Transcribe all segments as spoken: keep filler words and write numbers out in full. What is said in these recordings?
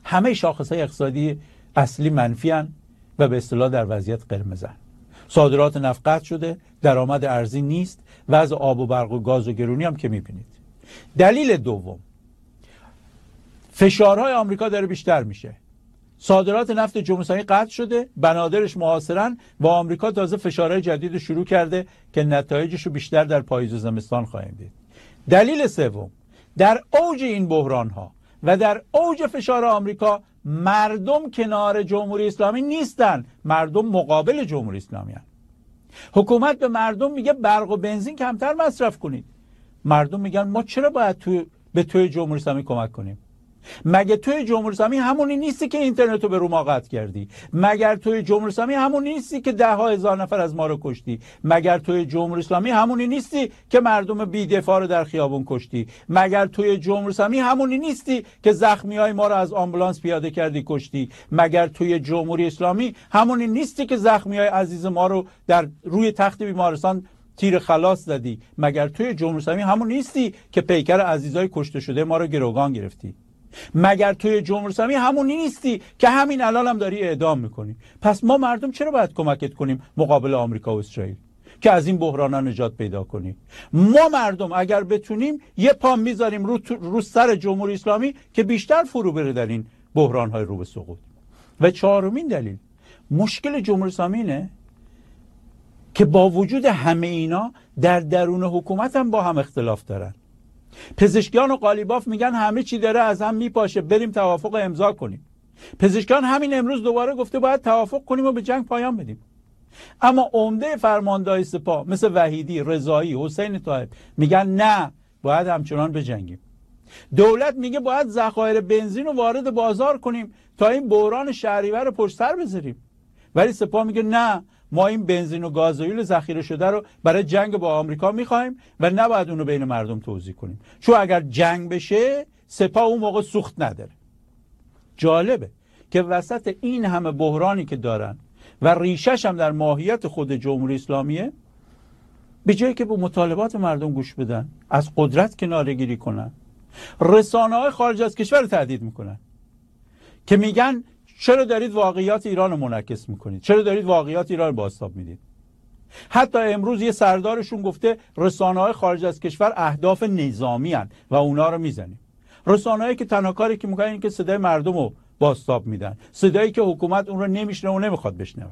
همه شاخصهای اقتصادی اصلی منفی هن و به اصطلاح در وضعیت قرمزن. صادرات نفت قطع شده، درآمد ارزی نیست، وضع آب و برق و گاز و گرونی هم که میبینید. دلیل دوم، فشارهای آمریکا داره بیشتر میشه. صادرات نفت جمهوری اسلامی قطع شده، بنادرش محاصرن و آمریکا تازه فشارهای جدید شروع کرده که نتایجش رو بیشتر در پاییز و زمستان خواهیم دید. دلیل سوم، در اوج این بحران ها و در اوج فشار آمریکا مردم کنار جمهوری اسلامی نیستن، مردم مقابل جمهوری اسلامی هستند. حکومت به مردم میگه برق و بنزین کمتر مصرف کنید. مردم میگن ما چرا باید تو به توی جمهوری اسلامی کمک کنیم؟ مگه توی جمهوری اسلامی همونی نیستی که اینترنت رو به رو ما قطع کردی؟ مگر توی جمهوری اسلامی همونی نیستی که ده ها هزار نفر از ما رو کشتی؟ مگر توی جمهوری اسلامی همونی نیستی که مردم بی‌دفاع رو در خیابون کشتی؟ مگر توی جمهوری اسلامی همونی نیستی که زخمیای ما رو از آمبولانس پیاده کردی کشتی؟ مگر توی جمهوری اسلامی همونی نیستی که زخمیای عزیز ما رو در روی تخت بیمارستان تیر خلاص زدی؟ مگر توی جمهوری اسلامی همون نیستی که پیکر عزیزای کشته شده ما رو گروگان گرفتی؟ مگر توی جمهوری اسلامی همون نیستی که همین الان هم داری اعدام میکنی؟ پس ما مردم چرا باید کمکت کنیم مقابل آمریکا و اسرائیل که از این بحرانا نجات پیدا کنی؟ ما مردم اگر بتونیم یه پا میذاریم رو, رو سر جمهوری اسلامی که بیشتر فرو بره در این بحرانهای رو به سقوط. و چهارمین دلیل، مشکل جمهوری اسلامی اینه که با وجود همه اینا در درون حکومت هم با هم اختلاف دارن. پزشکیان و قالیباف میگن همه چی داره از هم میپاشه، بریم توافق امضا کنیم. پزشکیان همین امروز دوباره گفته باید توافق کنیم و به جنگ پایان بدیم. اما عمده فرماندهای سپاه مثل وحیدی، رضایی، حسین طایب میگن نه، باید همچنان بجنگیم. دولت میگه باید ذخایر بنزین رو وارد بازار کنیم تا این بحران شهریور رو پشت سر بذاریم. ولی سپاه میگه نه، ما این بنزین و گازوئیل ذخیره شده رو برای جنگ با آمریکا میخوایم و نباید اون رو بین مردم توزیع کنیم، چون اگر جنگ بشه سپاه اون موقع سوخت نداره. جالبه که وسط این همه بحرانی که دارن و ریشش هم در ماهیت خود جمهوری اسلامیه، به جایی که به مطالبات مردم گوش بدن، از قدرت کناره‌گیری کنن، رسانه‌های خارج از کشور رو تهدید میکنن که میگن چرا دارید واقعیات ایران رو منعکس میکنید؟ چرا دارید واقعیات ایران رو بازتاب میدید؟ حتی امروز یه سردارشون گفته رسانه‌های خارج از کشور اهداف نظامی هن و اونا رو میزنیم. رسانه‌هایی که تنها کاری که میکنن این که صدای مردم رو بازتاب میدن، صدایی که حکومت اون رو نمیشنه و نمیخواد بشنوه.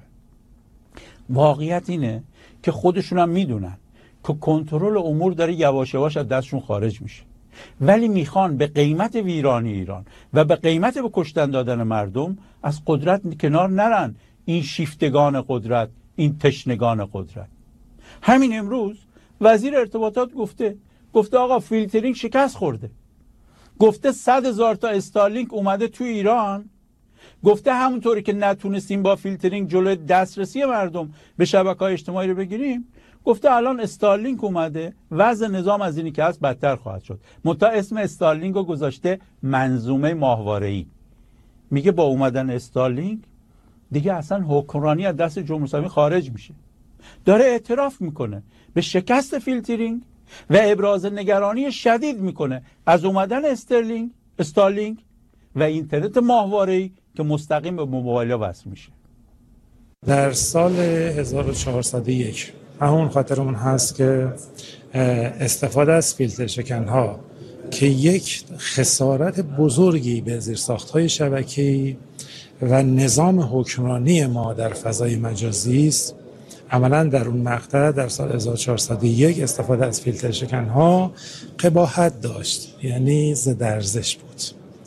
واقعیت اینه که خودشون هم میدونن که کنترل امور داره یواش یواش از دستشون خارج میشه، ولی میخوان به قیمت ویرانی ایران و به قیمت به کشتن دادن مردم از قدرت کنار نرن. این شیفتگان قدرت، این تشنگان قدرت. همین امروز وزیر ارتباطات گفته گفته آقا فیلترینگ شکست خورده. گفته صد هزار تا استارلینک اومده تو ایران. گفته همونطوری که نتونستیم با فیلترینگ جلوی دسترسی مردم به شبکه‌های اجتماعی رو بگیریم، گفته الان استارلینک اومده، وضع نظام از اینی که هست بدتر خواهد شد. منتها اسم استارلینک رو گذاشته منظومه ماهواره‌ای. میگه با اومدن استارلینک دیگه اصلا حکمرانی از دست جمهوری اسلامی خارج میشه. داره اعتراف میکنه به شکست فیلترینگ و ابراز نگرانی شدید میکنه از اومدن استرلینگ استارلینک و اینترنت ماهواره‌ای که مستقیم به موبایل‌ها وصل میشه. در سال هزار و چهارصد و یک همون خاطرمون هست که استفاده از فیلتر شکن‌ها که یک خسارت بزرگی به زیرساخت‌های شبکه‌ای و نظام حکمرانی ما در فضای مجازی است، عملاً در اون مقطع در سال هزار و چهارصد و یک استفاده از فیلتر شکن‌ها قباحت داشت، یعنی ضد ارزش بود.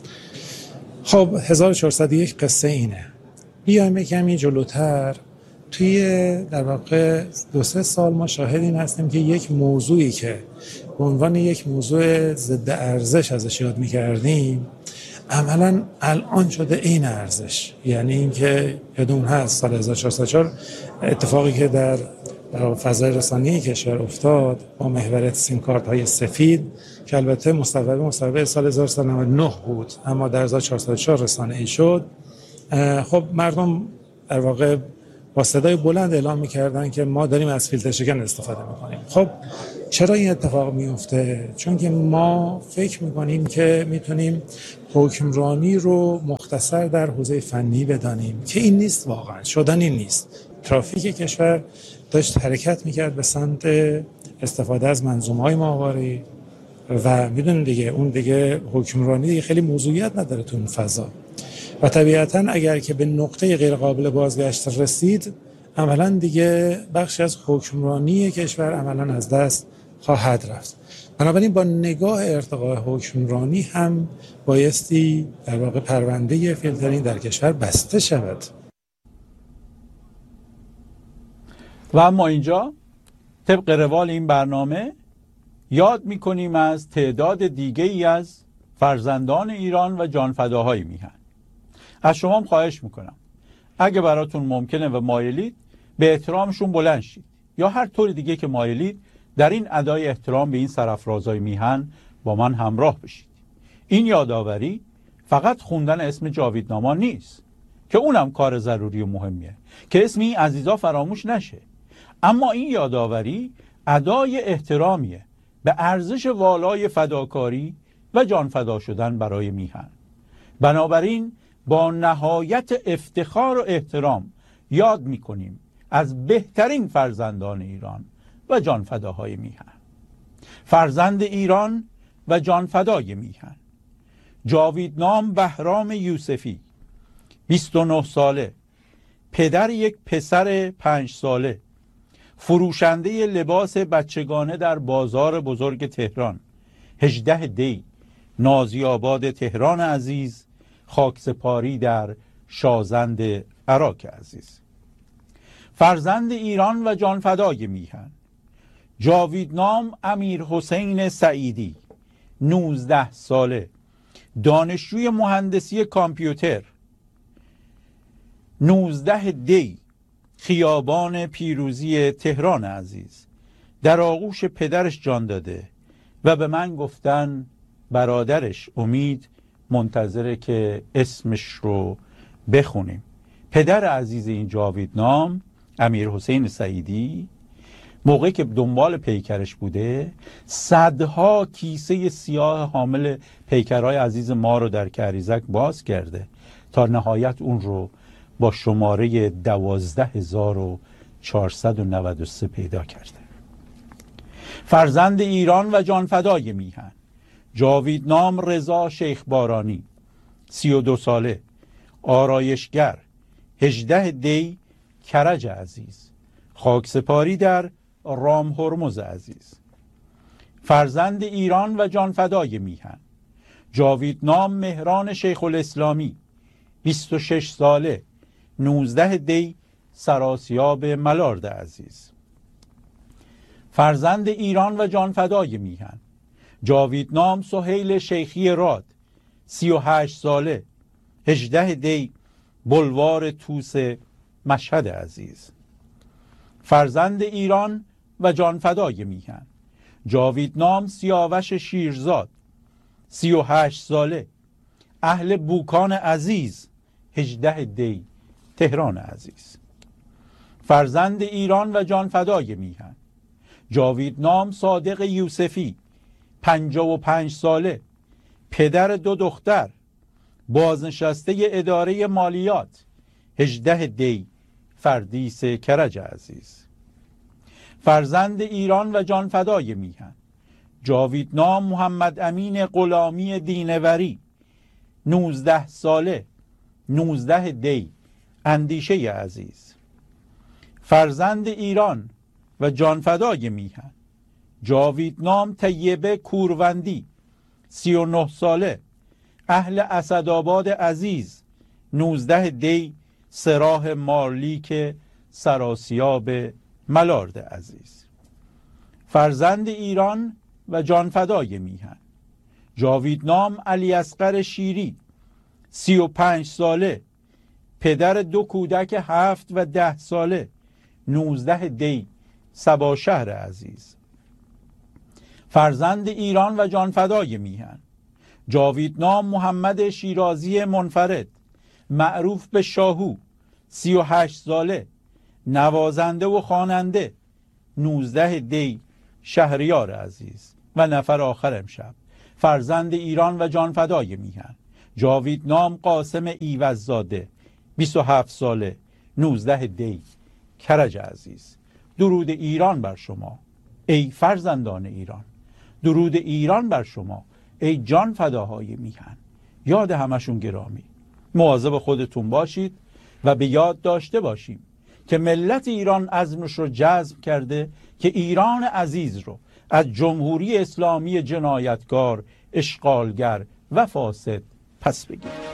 خب هزار و چهارصد و یک قصه اینه. بیایم یک کمی جلوتر. توی در واقع دو سه سال ما شاهد این هستیم که یک موضوعی که به عنوان یک موضوع ضد ارزش ازش یاد می‌کردیم عملاً الان شده این ارزش. یعنی اینکه یادمون هست سال هزار و چهارصد و چهار اتفاقی که در در فضای رسانه‌ای کشور افتاد با محور سیم کارت های سفید که البته مصوبه مصوبه سال هزار و سیصد و نود و نه بود اما در هزار و چهارصد و چهار رسانه‌ای شد. خب مردم در واقع با صدای بلند اعلام می‌کردن که ما داریم از فیلتر شکن استفاده می‌کنیم. خب چرا این اتفاق میفته؟ چون که ما فکر می‌کنیم که میتونیم حکمرانی رو مختصر در حوزه فنی بدانیم که این نیست، واقعا شدنی نیست. ترافیک کشور داشت حرکت میکرد به سمت استفاده از منظومه‌های ماهواره‌ای و میدونیم دیگه اون دیگه حکمرانی دیگه خیلی موضوعیت نداره تو اون فضا و طبیعتاً اگر که به نقطه غیر قابل بازگشت رسید عملاً دیگه بخشی از حکمرانی کشور عملاً از دست خواهد رفت. بنابراین با نگاه ارتقاء حکمرانی هم بایستی در واقع پرونده فیلترینگ در کشور بسته شود. و اما اینجا طبق روال این برنامه یاد میکنیم از تعداد دیگه ای از فرزندان ایران و جانفداهای میهن. از شما هم خواهش میکنم اگه براتون ممکنه و مایلید به احترامشون بلند شید یا هر طور دیگه که مایلید در این ادای احترام به این سرافرازای میهن با من همراه بشید. این یادآوری فقط خوندن اسم جاویدناما نیست که اونم کار ضروری و مهمیه که اسم این عزیزا فراموش نشه، اما این یادآوری ادای احترامیه به ارزش والای فداکاری و جان فدا شدن برای میهن. بنابراین با نهایت افتخار و احترام یاد میکنیم از بهترین فرزندان ایران و جانفداهای میهن. فرزند ایران و جانفدای میهن: جاویدنام بهرام یوسفی، بیست و نه ساله، پدر یک پسر پنج ساله، فروشنده لباس بچگانه در بازار بزرگ تهران، هجده دی، نازی آباد تهران عزیز، خاکسپاری در شازند عراق عزیز. فرزند ایران و جانفدای میهن: جاویدنام امیر حسین سعیدی، نوزده ساله، دانشجوی مهندسی کامپیوتر، نوزده دی، خیابان پیروزی تهران عزیز. در آغوش پدرش جان داده و به من گفتن برادرش امید منتظره که اسمش رو بخونیم. پدر عزیز این جاویدنام امیر حسین سعیدی موقعی که دنبال پیکرش بوده صدها کیسه سیاه حامل پیکرهای عزیز ما رو در کریزک باز کرده تا نهایت اون رو با شماره دوازده هزار و چهارصد و نود و سه پیدا کرده. فرزند ایران و جانفدای میهن: جاویدنام رضا شیخ بارانی، سی و دو ساله، آرایشگر، هجده دی، کرج عزیز، خاکسپاری در رام هرمز عزیز. فرزند ایران و جانفدای میهن: جاویدنام مهران شیخ الاسلامی، بیست و شش ساله، نوزده دی، سراسیاب ملارد عزیز. فرزند ایران و جانفدای میهن: جاویدنام سهیل شیخی راد، سی و هشت ساله، هجده دی، بلوار توس مشهد عزیز. فرزند ایران و جانفدای میهن: جاویدنام سیاوش شیرزاد، سی و هشت ساله، اهل بوکان عزیز، هجده دی، تهران عزیز. فرزند ایران و جانفدای میهن: جاویدنام صادق یوسفی، پنجاه و پنج ساله، پدر دو دختر، بازنشسته اداره مالیات، هجده دی، فردیس کرج عزیز. فرزند ایران و جانفدای میهن: جاویدنام محمد امین غلامی دینوری، نوزده ساله، نوزده دی، اندیشه عزیز. فرزند ایران و جانفدای میهن: جاویدنام طیبه کوروندی، سی و نه ساله، اهل اسدآباد عزیز، نوزده دی، سراح مارلیک سراسیاب ملارد عزیز. فرزند ایران و جانفدای میهن: جاویدنام علی اصغر شیری، سی و پنج ساله، پدر دو کودک هفت و ده ساله، نوزده دی، سباشهر عزیز. فرزند ایران و جانفدای میهن: جاویدنام محمد شیرازی منفرد، معروف به شاهو، سی و هشت ساله، نوازنده و خواننده، نوزده دی، شهریار عزیز. و نفر آخر امشب: فرزند ایران و جانفدای میهن: جاوید نام قاسم ایوززاده، بیست و هفت ساله، نوزده دی، کرج عزیز. درود ایران بر شما ای فرزندان ایران، درود ایران بر شما ای جان فداهای میهن. یاد همشون گرامی. مواظب خودتون باشید و به یاد داشته باشیم که ملت ایران عزمش رو جزم کرده که ایران عزیز رو از جمهوری اسلامی جنایتکار، اشغالگر و فاسد پس بگیرد.